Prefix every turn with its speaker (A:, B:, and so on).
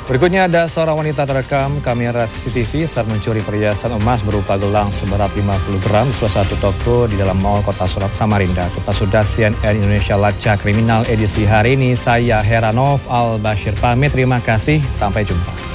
A: Berikutnya ada seorang wanita terekam kamera CCTV saat mencuri perhiasan emas berupa gelang seberat 50 gram di salah satu toko di dalam Mall Kota Samarinda. Kita sudah CNN Indonesia Lacak Kriminal edisi hari ini. Saya Heranov Al Bashir pamit, terima kasih, sampai jumpa.